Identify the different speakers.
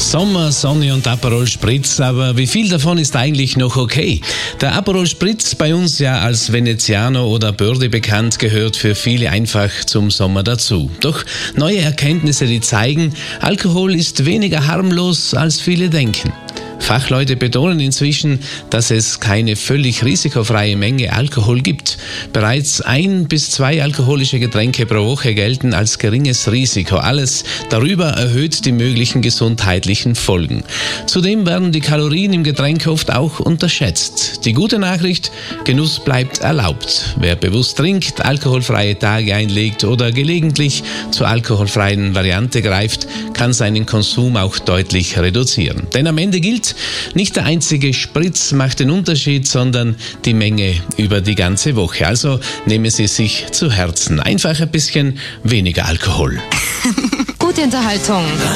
Speaker 1: Sommer, Sonne und Aperol Spritz, aber wie viel davon ist eigentlich noch okay? Der Aperol Spritz, bei uns ja als Veneziano oder Börde bekannt, gehört für viele einfach zum Sommer dazu. Doch neue Erkenntnisse, die zeigen, Alkohol ist weniger harmlos, als viele denken. Fachleute betonen inzwischen, dass es keine völlig risikofreie Menge Alkohol gibt. Bereits 1 bis 2 alkoholische Getränke pro Woche gelten als geringes Risiko. Alles darüber erhöht die möglichen gesundheitlichen Folgen. Zudem werden die Kalorien im Getränk oft auch unterschätzt. Die gute Nachricht: Genuss bleibt erlaubt. Wer bewusst trinkt, alkoholfreie Tage einlegt oder gelegentlich zur alkoholfreien Variante greift, kann seinen Konsum auch deutlich reduzieren. Denn am Ende gilt, nicht der einzige Spritz macht den Unterschied, sondern die Menge über die ganze Woche. Also nehmen Sie es sich zu Herzen. Einfach ein bisschen weniger Alkohol.
Speaker 2: Gute Unterhaltung.